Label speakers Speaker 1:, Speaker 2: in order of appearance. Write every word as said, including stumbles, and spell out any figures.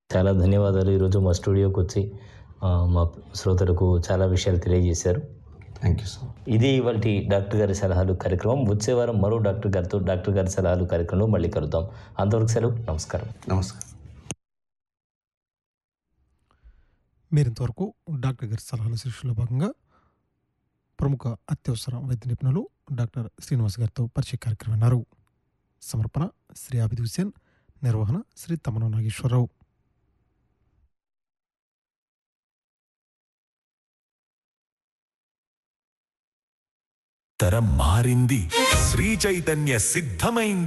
Speaker 1: చాలా ధన్యవాదాలు. ఈరోజు మా స్టూడియోకొచ్చి ఆహ్, మా శ్రోతలకు చాలా విషయాలు తెలియజేశారు.
Speaker 2: Thank you sir.
Speaker 1: ఇది ఇవాల్టి డాక్టర్ గారి సలహాలు కార్యక్రమం. వచ్చే వారం మరో డాక్టర్ గారితో డాక్టర్ గారి సలహాలు కార్యక్రమంలో మళ్ళీ కలుద్దాం. అంతవరకు సెలవు. నమస్కారం.
Speaker 2: నమస్కారం.
Speaker 3: మీరింతవరకు డాక్టర్ గారి సలహాల శీర్షికలో భాగంగా ప్రముఖ అత్యవసర వైద్య నిపుణులు డాక్టర్ శ్రీనివాస్ గారితో పరిచయ కార్యక్రమం విన్నారు. సమర్పణ శ్రీ ఆబిద్ హుసేన్, నిర్వహణ శ్రీ తమన నాగేశ్వరరావు.
Speaker 4: తరం మారింది, శ్రీ చైతన్య సిద్ధమైంది.